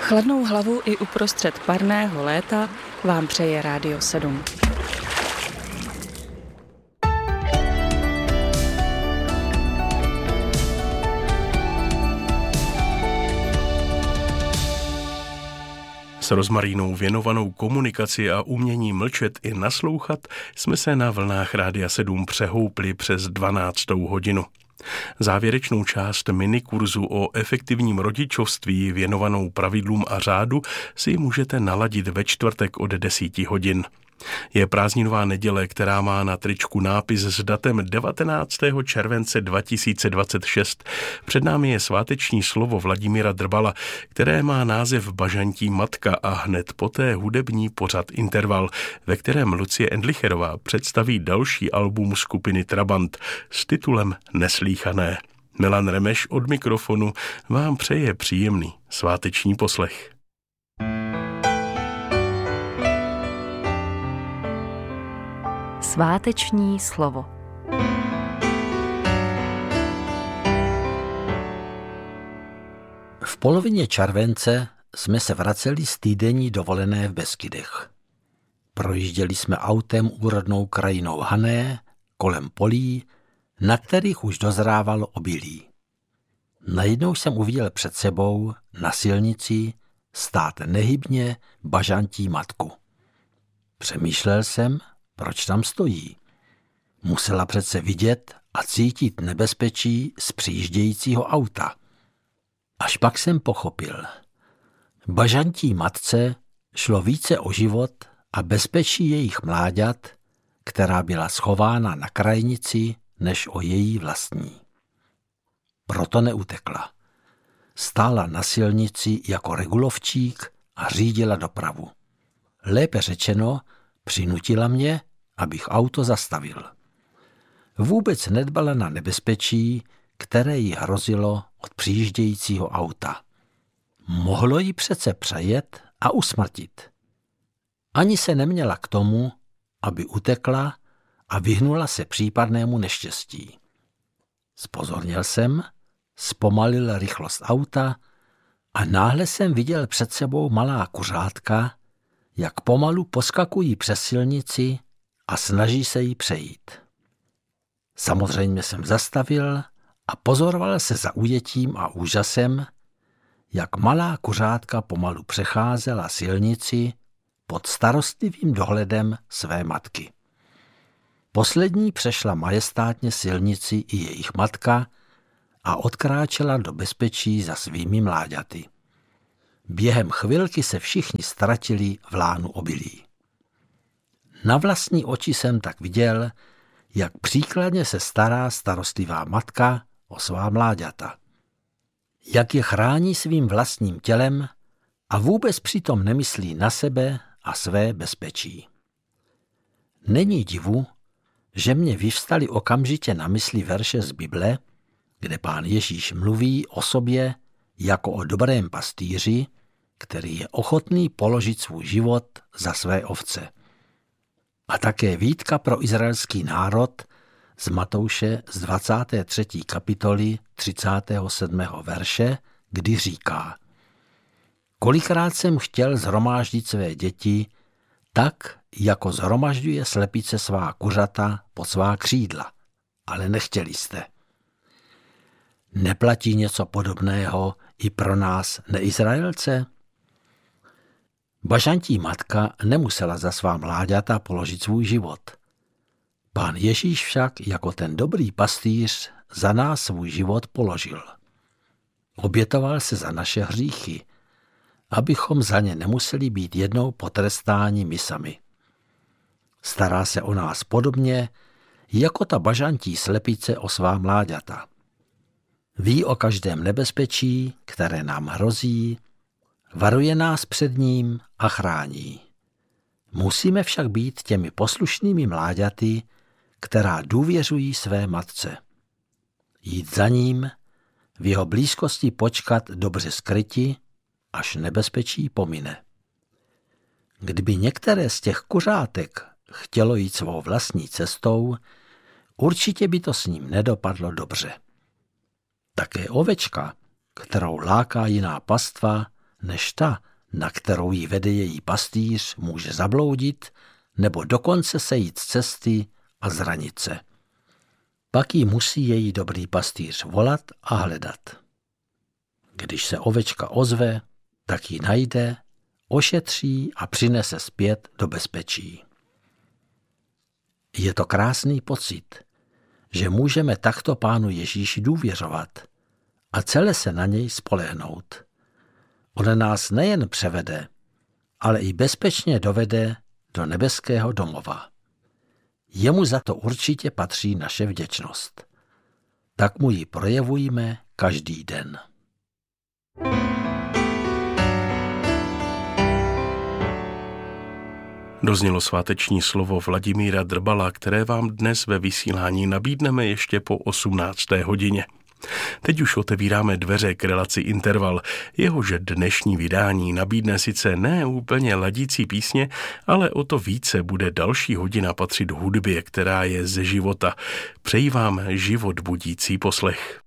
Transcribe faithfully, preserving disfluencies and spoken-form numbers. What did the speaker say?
Chladnou hlavu i uprostřed parného léta vám přeje Rádio sedm. S Rozmarínou věnovanou komunikaci a umění mlčet i naslouchat jsme se na vlnách Rádia sedm přehoupli přes dvanáctou hodinu. Závěrečnou část minikurzu o efektivním rodičovství věnovanou pravidlům a řádu si můžete naladit ve čtvrtek od deseti hodin. Je prázdninová neděle, která má na tričku nápis s datem devatenáctého července dva tisíce dvacet šest. Před námi je sváteční slovo Vladimíra Drbala, které má název Bažantí matka a hned poté hudební pořad Interval, ve kterém Lucie Endlicherová představí další album skupiny Trabant s titulem Neslýchané. Milan Remeš od mikrofonu vám přeje příjemný sváteční poslech. Sváteční slovo. V polovině července jsme se vraceli z týdenní dovolené v Beskydech. Projížděli jsme autem úrodnou krajinou Hané, kolem polí, na kterých už dozrávalo obilí. Najednou jsem uviděl před sebou na silnici stát nehybně bažantí matku. Přemýšlel jsem, proč tam stojí. Musela přece vidět a cítit nebezpečí z přijíždějícího auta. Až pak jsem pochopil. Bažantí matce šlo více o život a bezpečí jejich mláďat, která byla schována na krajnici, než o její vlastní. Proto neutekla. Stála na silnici jako regulovčík a řídila dopravu. Lépe řečeno, přinutila mě, abych auto zastavil. Vůbec nedbala na nebezpečí, které jí hrozilo od přijíždějícího auta. Mohlo jí přece přejet a usmrtit. Ani se neměla k tomu, aby utekla a vyhnula se případnému neštěstí. Zpozorněl jsem, zpomalil rychlost auta a náhle jsem viděl před sebou malá kuřátka, jak pomalu poskakují přes silnici a snaží se jí přejít. Samozřejmě jsem zastavil a pozoroval se zaujetím a úžasem, jak malá kuřátka pomalu přecházela silnici pod starostlivým dohledem své matky. Poslední přešla majestátně silnici i jejich matka a odkráčela do bezpečí za svými mláďaty. Během chvilky se všichni ztratili v lánu obilí. Na vlastní oči jsem tak viděl, jak příkladně se stará starostlivá matka o svá mláďata. Jak je chrání svým vlastním tělem a vůbec přitom nemyslí na sebe a své bezpečí. Není divu, že mě vyvstaly okamžitě na mysli verše z Bible, kde Pán Ježíš mluví o sobě jako o dobrém pastýři, který je ochotný položit svůj život za své ovce. A také výtka pro izraelský národ z Matouše z dvacáté třetí kapitoly třicátého sedmého verše, kdy říká: Kolikrát jsem chtěl shromáždit své děti, tak, jako shromažďuje slepice svá kuřata pod svá křídla, ale nechtěli jste. Neplatí něco podobného i pro nás neizraelce? Bažantí matka nemusela za svá mláďata položit svůj život. Pán Ježíš však jako ten dobrý pastýř za nás svůj život položil. Obětoval se za naše hříchy, abychom za ně nemuseli být jednou potrestáni my sami. Stará se o nás podobně, jako ta bažantí slepice o svá mláďata. Ví o každém nebezpečí, které nám hrozí, varuje nás před ním a chrání. Musíme však být těmi poslušnými mláďaty, která důvěřují své matce. Jít za ním, v jeho blízkosti počkat dobře skryti, až nebezpečí pomine. Kdyby některé z těch kuřátek chtělo jít svou vlastní cestou, určitě by to s ním nedopadlo dobře. Také ovečka, kterou láká jiná pastva, než ta, na kterou jí vede její pastýř, může zabloudit nebo dokonce sejít z cesty a zranit se. Pak jí musí její dobrý pastýř volat a hledat. Když se ovečka ozve, tak ji najde, ošetří a přinese zpět do bezpečí. Je to krásný pocit, že můžeme takto Pánu Ježíši důvěřovat a celé se na něj spolehnout. On nás nejen převede, ale i bezpečně dovede do nebeského domova. Jemu za to určitě patří naše vděčnost. Tak mu ji projevujme každý den. Doznělo sváteční slovo Vladimíra Drbala, které vám dnes ve vysílání nabídneme ještě po osmnácté hodině. Teď už otevíráme dveře k relaci Interval. Jehož dnešní vydání nabídne sice ne úplně ladící písně, ale o to více bude další hodina patřit hudbě, která je ze života. Přeji vám život budící poslech.